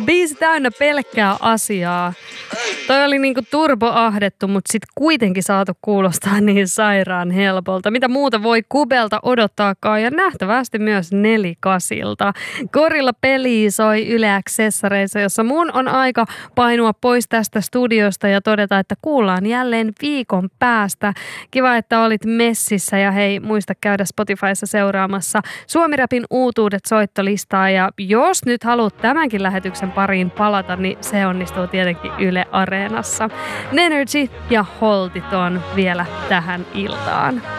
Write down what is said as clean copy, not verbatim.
Biisi täynnä pelkkää asiaa. Toi oli niinku turboahdettu, mutta sit kuitenkin saatu kuulostaa niin sairaan helpolta. Mitä muuta voi Kubelta odottaakaan ja nähtävästi myös Nelikasilta. Gorilla peli soi Yle X:ssareissa, jossa mun on aika painua pois tästä studiosta ja todeta, että kuullaan jälleen viikon päästä. Kiva, että olit messissä ja hei, muista käydä Spotifyssa seuraamassa Suomi-rapin uutuudet soittolistaa ja jos nyt haluat tämänkin lähetyksen pariin palata, niin se onnistuu tietenkin Yle Areenassa. Energy ja Holtiton vielä tähän iltaan.